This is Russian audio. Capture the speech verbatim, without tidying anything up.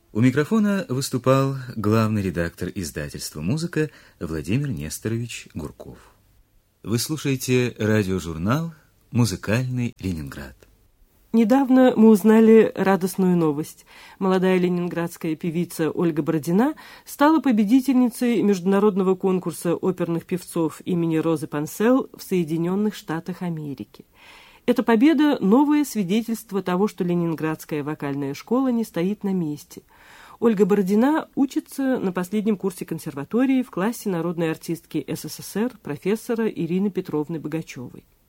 У микрофона выступал главный редактор издательства «Музыка» Владимир Несторович Гурков. Вы слушаете радиожурнал «Музыкальный Ленинград». Недавно мы узнали радостную новость. Молодая ленинградская певица Ольга Бородина стала победительницей международного конкурса оперных певцов имени Розы Пансел в Соединенных Штатах Америки. Эта победа – новое свидетельство того, что ленинградская вокальная школа не стоит на месте. Ольга Бородина учится на последнем курсе консерватории в классе народной артистки СССР профессора Ирины Петровны Богачевой.